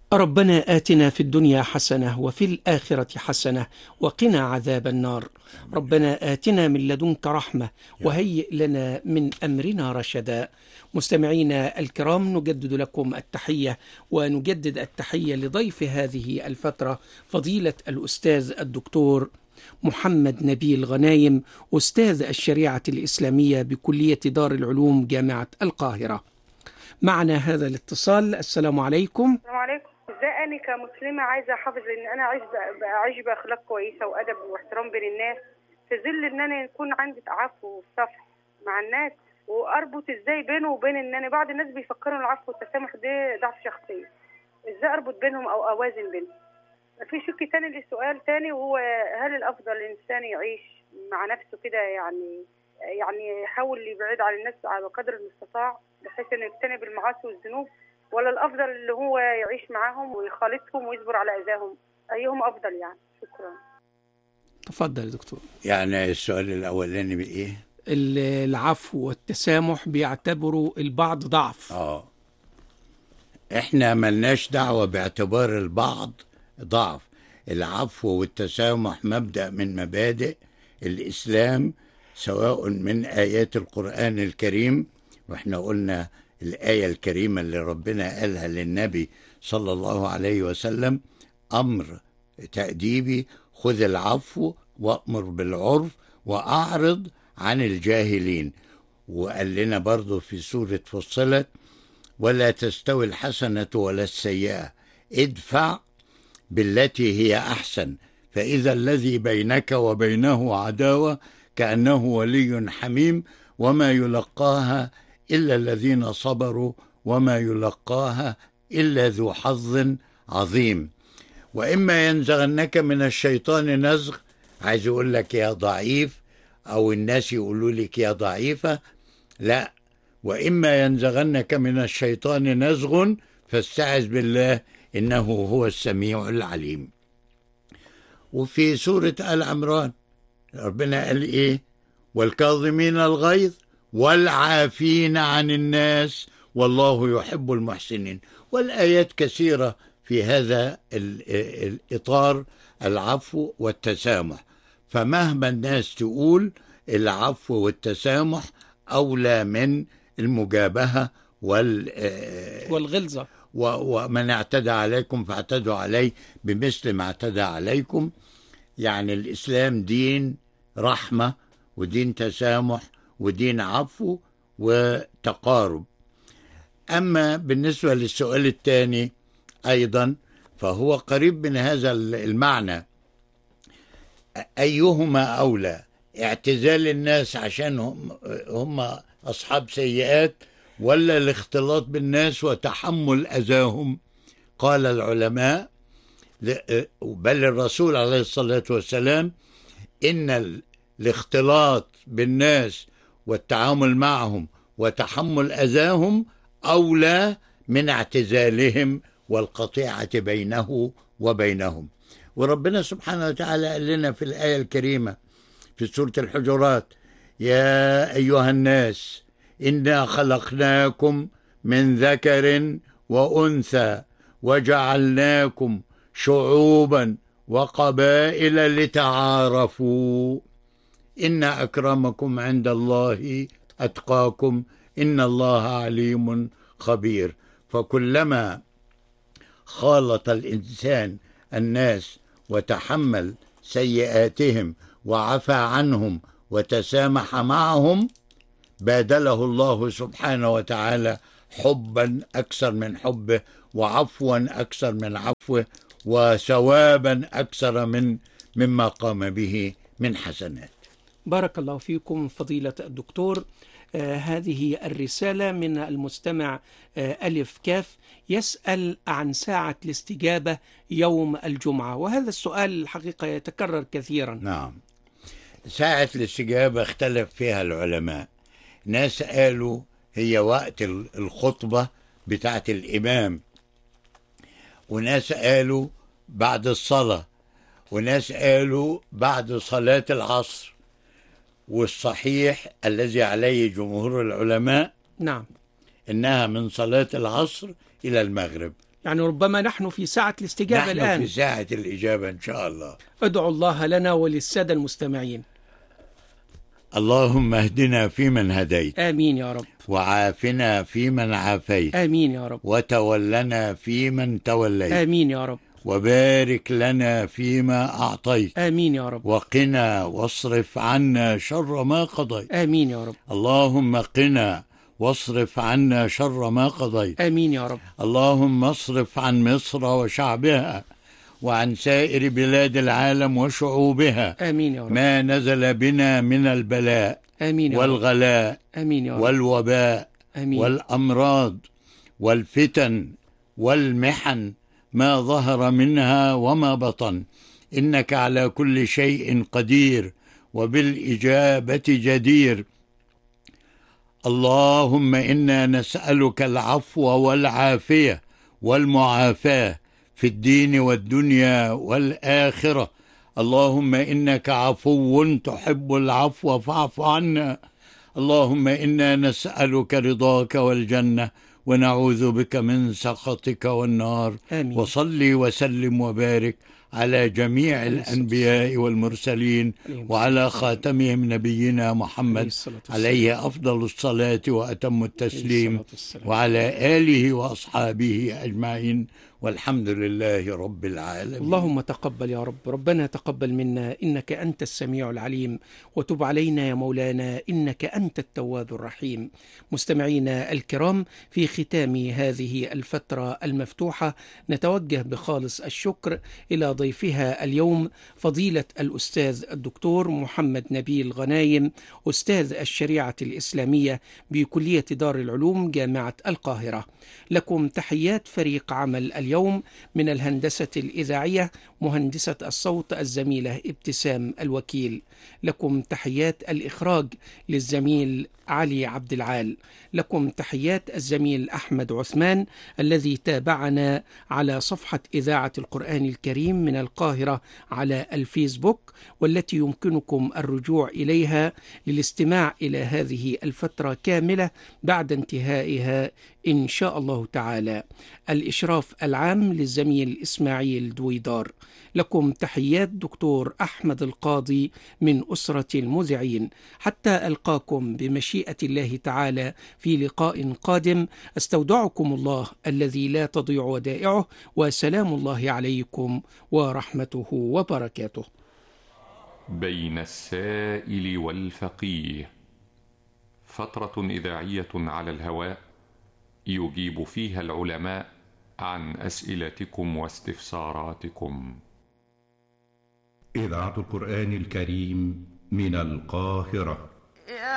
ربنا آتنا في الدنيا حسنة وفي الآخرة حسنة وقنا عذاب النار. ربنا آتنا من لدنك رحمة وهيئ لنا من أمرنا رشدا. مستمعينا الكرام، نجدد لكم التحية ونجدد التحية لضيف هذه الفترة فضيلة الأستاذ الدكتور محمد نبيل غنايم، أستاذ الشريعة الإسلامية بكلية دار العلوم جامعة القاهرة. معنا هذا الاتصال. السلام عليكم. السلام عليكم. ازاي انا كمسلمه عايزه احافظ ان انا اعيش باخلاق كويسه وادب واحترام بين الناس، في ظل ان انا يكون عندي تعفف وصفح مع الناس، واربط ازاي بينه وبين ان انا بعض الناس بيفكروا ان العفو والتسامح ده ضعف شخصيه، ازاي اربط بينهم او اوازن بينهم. في شق تاني للسؤال تاني، وهو هل الافضل الانسان يعيش مع نفسه كده، يعني يحاول يبعد عن الناس على قدر المستطاع بحيث انه يجتنب المعاصي والذنوب، ولا الافضل اللي هو يعيش معاهم ويخالطهم ويصبر على اذاهم؟ ايهم افضل يعني؟ شكرا. تفضل يا دكتور. يعني السؤال الاولاني بايه؟ العفو والتسامح بيعتبروا البعض ضعف. احنا ملناش دعوة باعتبار البعض ضعف. العفو والتسامح مبدأ من مبادئ الإسلام، سواء من آيات القرآن الكريم، واحنا قلنا الآية الكريمة اللي ربنا قالها للنبي صلى الله عليه وسلم أمر تأديبي: خذ العفو وأمر بالعرف وأعرض عن الجاهلين. وقال لنا برضو في سورة فصلت: ولا تستوي الحسنة ولا السيئة ادفع بالتي هي أحسن فإذا الذي بينك وبينه عداوة كأنه ولي حميم وما يلقاها إلا الذين صبروا وما يلقاها إلا ذو حظ عظيم. وإما ينزغنك من الشيطان نزغ، عايز يقول لك يا ضعيف، أو الناس يقولوا لك يا ضعيفة، لا، وإما ينزغنك من الشيطان نزغ فاستعذ بالله إنه هو السميع العليم. وفي سورة آل عمران ربنا قال إيه؟ والكاظمين الغيظ والعافين عن الناس والله يحب المحسنين. والآيات كثيرة في هذا الإطار، العفو والتسامح. فمهما الناس تقول، العفو والتسامح أولى من المجابهة والغلظة. ومن اعتدى عليكم فاعتدوا عليه بمثل ما اعتدى عليكم. يعني الإسلام دين رحمة ودين تسامح ودين عفو وتقارب. أما بالنسبة للسؤال الثاني أيضا فهو قريب من هذا المعنى: أيهما أولى؟ اعتزال الناس عشان هم أصحاب سيئات، ولا الاختلاط بالناس وتحمل أذاهم؟ قال العلماء، بل الرسول عليه الصلاة والسلام، إن الاختلاط بالناس والتعامل معهم وتحمل أذاهم أولى من اعتزالهم والقطيعة بينه وبينهم. وربنا سبحانه وتعالى قال لنا في الآية الكريمة في سورة الحجرات: يا أيها الناس إنا خلقناكم من ذكر وأنثى وجعلناكم شعوبا وقبائل لتعارفوا إن أكرمكم عند الله أتقاكم إن الله عليم خبير. فكلما خالط الإنسان الناس وتحمل سيئاتهم وعفى عنهم وتسامح معهم، بادله الله سبحانه وتعالى حبا أكثر من حبه، وعفوا أكثر من عفوه، وثوابا أكثر مما قام به من حسنات. بارك الله فيكم فضيلة الدكتور. هذه الرسالة من المستمع ألف كاف، يسأل عن ساعة الاستجابة يوم الجمعة، وهذا السؤال الحقيقة يتكرر كثيرا. نعم، ساعة الاستجابة اختلف فيها العلماء. ناس قالوا هي وقت الخطبة بتاعة الإمام، وناس قالوا بعد الصلاة، وناس قالوا بعد صلاة العصر. والصحيح الذي عليه جمهور العلماء نعم إنها من صلاة العصر إلى المغرب. يعني ربما نحن في ساعة الاستجابة نحن الآن. في ساعة الإجابة إن شاء الله. ادعوا الله لنا وللسادة المستمعين. اللهم اهدنا فيمن هديت، آمين يا رب. وعافنا فيمن عافيت، آمين يا رب. وتولنا فيمن توليت، آمين يا رب. وبارك لنا فيما أعطيت، آمين يا رب. وقنا واصرف عنا شر ما قضيت. آمين يا رب. اللهم قنا واصرف عنا شر ما قضيت. آمين يا رب. اللهم اصرف عن مصر وشعبها وعن سائر بلاد العالم وشعوبها آمين يا رب. ما نزل بنا من البلاء آمين يا رب. والغلاء آمين يا رب. والوباء آمين. والأمراض والفتن والمحن ما ظهر منها وما بطن، إنك على كل شيء قدير وبالإجابة جدير. اللهم إنا نسألك العفو والعافية والمعافاة في الدين والدنيا والآخرة. اللهم إنك عفو تحب العفو فاعف عنا. اللهم إنا نسألك رضاك والجنة ونعوذ بك من سخطك والنار. آمين. وصلي وسلم وبارك على جميع الأنبياء والمرسلين وعلى خاتمهم نبينا محمد عليه أفضل الصلاة وأتم التسليم، وعلى آله وأصحابه أجمعين، والحمد لله رب العالمين. اللهم تقبل يا رب. ربنا تقبل منا إنك أنت السميع العليم، وتب علينا يا مولانا إنك أنت التواب الرحيم. مستمعينا الكرام، في ختام هذه الفترة المفتوحة نتوجه بخالص الشكر إلى ضيفها اليوم فضيلة الأستاذ الدكتور محمد نبيل غنايم، أستاذ الشريعة الإسلامية بكلية دار العلوم جامعة القاهرة. لكم تحيات فريق عمل اليوم من الهندسة الإذاعية مهندسة الصوت الزميلة ابتسام الوكيل. لكم تحيات الإخراج للزميل علي عبد العال. لكم تحيات الزميل أحمد عثمان الذي تابعنا على صفحة إذاعة القرآن الكريم من القاهرة على الفيسبوك، والتي يمكنكم الرجوع إليها للاستماع إلى هذه الفترة كاملة بعد انتهائها إن شاء الله تعالى. الإشراف العام للزميل إسماعيل دويدار. لكم تحيات دكتور أحمد القاضي من أسرة المذيعين. حتى ألقاكم بمشيئة الله تعالى في لقاء قادم، استودعكم الله الذي لا تضيع ودائعه، وسلام الله عليكم ورحمته وبركاته. بين السائل والفقيه، فترة إذاعية على الهواء يجيب فيها العلماء عن أسئلتكم واستفساراتكم. إذاعة القرآن الكريم من القاهرة.